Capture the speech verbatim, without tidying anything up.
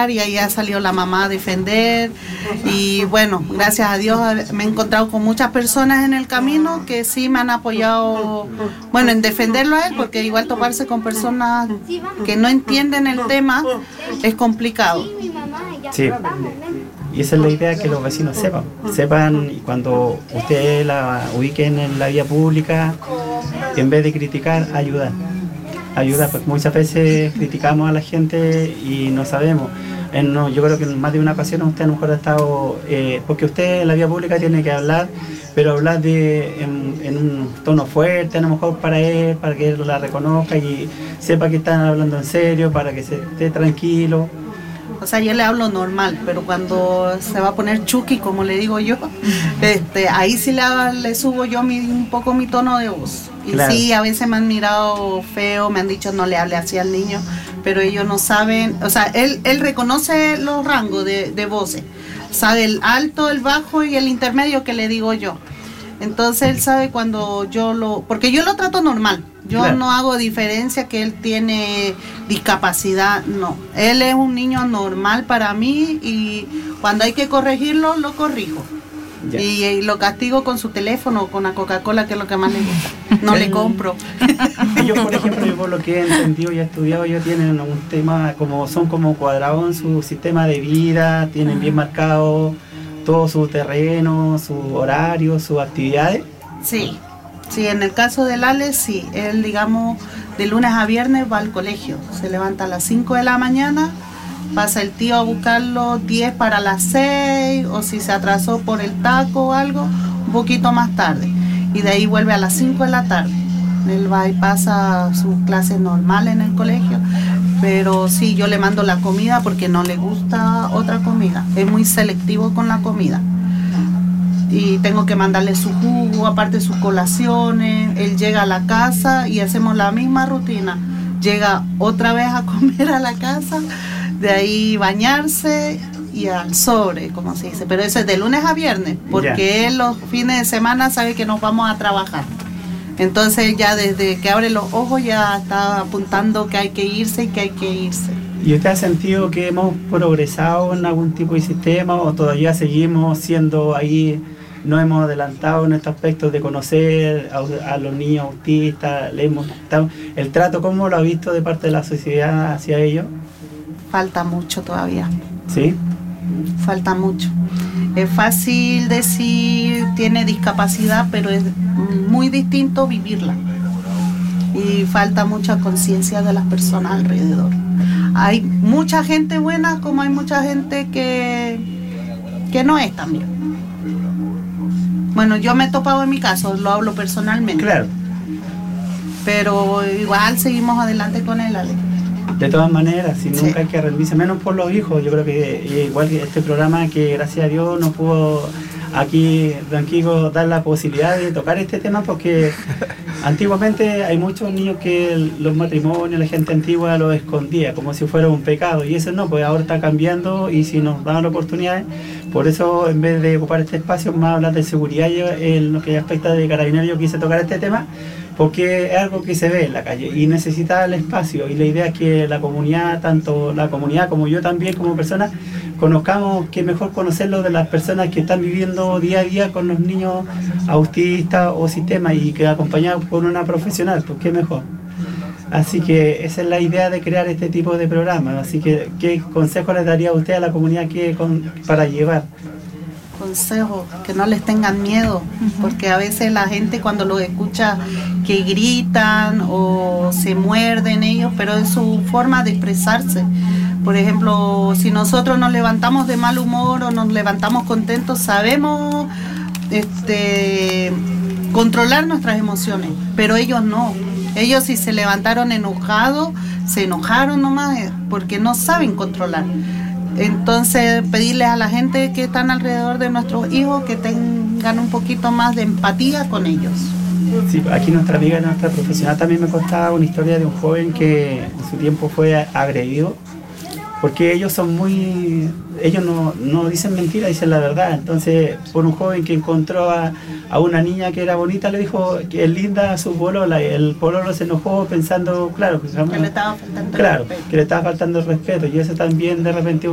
pelear y ahí ha salido la mamá a defender. Y bueno, gracias a Dios me he encontrado con muchas personas en el camino que sí me han apoyado, bueno, en defenderlo a él, porque igual toparse con personas que no entienden el tema es complicado. Sí, y esa es la idea, que los vecinos sepan, sepan, y cuando ustedes la ubiquen en la vía pública, en vez de criticar, ayudar. Ayudar, porque muchas veces criticamos a la gente y no sabemos. En, no, yo creo que en más de una ocasión usted a lo mejor ha estado, eh, porque usted en la vía pública tiene que hablar, pero hablar de en, en un tono fuerte, a lo mejor para él, para que él la reconozca y sepa que están hablando en serio, para que se esté tranquilo. O sea, yo le hablo normal, pero cuando se va a poner chuki, como le digo yo, este, ahí sí le, le subo yo mi, un poco mi tono de voz. Y claro, sí, a veces me han mirado feo, me han dicho no le hable así al niño, pero ellos no saben, o sea, él, él reconoce los rangos de, de voces, sabe el alto, el bajo y el intermedio que le digo yo. Entonces él sabe cuando yo lo, porque yo lo trato normal, yo claro, no hago diferencia que él tiene discapacidad, no. Él es un niño normal para mí y cuando hay que corregirlo, lo corrijo. Y, y lo castigo con su teléfono o con la Coca-Cola, que es lo que más le gusta. No le compro. Ellos, por ejemplo, yo por lo que he entendido y he estudiado, ellos tienen un tema, como son como cuadrados en su sistema de vida, tienen bien marcado todo su terreno, su horario, sus actividades. Sí, sí, en el caso del Alex, sí, él, digamos, de lunes a viernes va al colegio, se levanta a las cinco de la mañana, pasa el tío a buscarlo diez para las seis, o si se atrasó por el taco o algo, un poquito más tarde, y de ahí vuelve a las cinco de la tarde. Él va y pasa sus clases normales en el colegio, pero sí, yo le mando la comida porque no le gusta otra comida, es muy selectivo con la comida. Y tengo que mandarle su jugo, aparte sus colaciones. Él llega a la casa y hacemos la misma rutina. Llega otra vez a comer a la casa, de ahí bañarse y al sobre, como se dice. Pero eso es de lunes a viernes, porque yeah, él los fines de semana sabe que nos vamos a trabajar. Entonces ya desde que abre los ojos ya está apuntando que hay que irse y que hay que irse. ¿Y usted ha sentido que hemos progresado en algún tipo de sistema o todavía seguimos siendo ahí, no hemos adelantado en este aspecto de conocer a, a los niños autistas? Le hemos, ¿el trato cómo lo ha visto de parte de la sociedad hacia ellos? Falta mucho todavía. ¿Sí? Falta mucho. Es fácil decir tiene discapacidad, pero es muy distinto vivirla. Y falta mucha conciencia de las personas alrededor. Hay mucha gente buena como hay mucha gente que, que no es también. Bueno, yo me he topado en mi caso, lo hablo personalmente. Claro. Pero igual seguimos adelante con él, Ale. De todas maneras, si nunca sí, hay que rendirse, menos por los hijos. Yo creo que igual que este programa, que gracias a Dios nos pudo aquí, tranquilo, dar la posibilidad de tocar este tema, porque antiguamente hay muchos niños que los matrimonios, la gente antigua los escondía como si fuera un pecado, y eso no, pues ahora está cambiando, y si nos dan la oportunidad, por eso en vez de ocupar este espacio, más hablar de seguridad en lo que respecta de Carabineros, yo quise tocar este tema, porque es algo que se ve en la calle y necesita el espacio, y la idea es que la comunidad, tanto la comunidad como yo también como persona, conozcamos, que mejor conocerlo de las personas que están viviendo día a día con los niños autistas o sistemas, y que acompañados por una profesional, pues qué mejor. Así que esa es la idea de crear este tipo de programas. Así que, ¿qué consejo les daría a usted a la comunidad que, con, para llevar? Consejo, que no les tengan miedo, porque a veces la gente cuando los escucha que gritan o se muerden ellos, pero es su forma de expresarse. Por ejemplo, si nosotros nos levantamos de mal humor o nos levantamos contentos, sabemos este, controlar nuestras emociones, pero ellos no. Ellos, si se levantaron enojados, se enojaron nomás porque no saben controlar. Entonces, pedirles a la gente que están alrededor de nuestros hijos que tengan un poquito más de empatía con ellos. Sí, aquí nuestra amiga, nuestra profesional, también me contaba una historia de un joven que en su tiempo fue agredido, porque ellos son muy, ellos no, no dicen mentiras, dicen la verdad. Entonces, por un joven que encontró a, a una niña que era bonita, le dijo que es linda a su polola, y el pololo se enojó pensando, claro, que, que le estaba faltando claro, el respeto. que le estaba faltando el respeto, y eso también de repente